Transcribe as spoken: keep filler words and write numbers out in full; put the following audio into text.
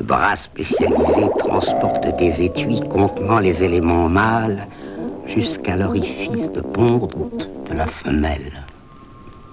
bras spécialisé transporte des étuis contenant les éléments mâles jusqu'à l'orifice de ponte de la femelle.